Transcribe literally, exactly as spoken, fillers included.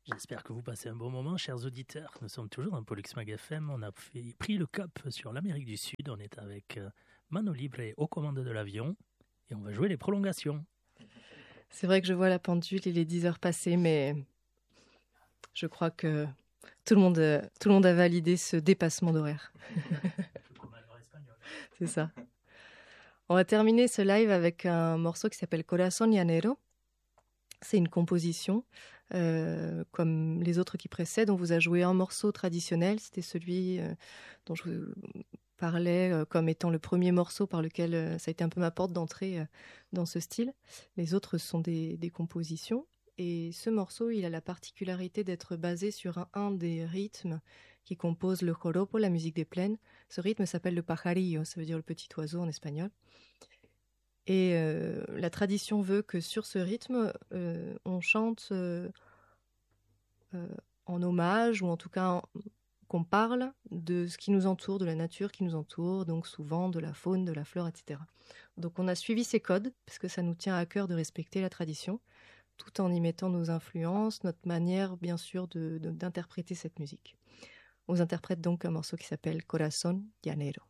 J'espère que vous passez un bon moment, chers auditeurs. Nous sommes toujours dans Pollux Mag F M. On a fait, pris le cap sur l'Amérique du Sud. On est avec euh, Mano Libre aux commandes de l'avion et on va jouer les prolongations. C'est vrai que je vois la pendule, il est dix heures passées, mais je crois que tout le monde, euh, tout le monde a validé ce dépassement d'horaire. C'est ça. On va terminer ce live avec un morceau qui s'appelle Corazón Llanero. C'est une composition, euh, comme les autres qui précèdent. On vous a joué un morceau traditionnel, c'était celui euh, dont je vous parlais euh, comme étant le premier morceau par lequel euh, ça a été un peu ma porte d'entrée euh, dans ce style. Les autres sont des, des compositions. Et ce morceau, il a la particularité d'être basé sur un, un des rythmes qui composent le joropo, la musique des plaines. Ce rythme s'appelle le pajarillo, ça veut dire le petit oiseau en espagnol. Et euh, la tradition veut que sur ce rythme, euh, on chante euh, euh, en hommage, ou en tout cas en, qu'on parle de ce qui nous entoure, de la nature qui nous entoure, donc souvent de la faune, de la flore, et cetera. Donc on a suivi ces codes, parce que ça nous tient à cœur de respecter la tradition, tout en y mettant nos influences, notre manière, bien sûr, de, de, d'interpréter cette musique. On vous interprète donc un morceau qui s'appelle Corazón Llanero.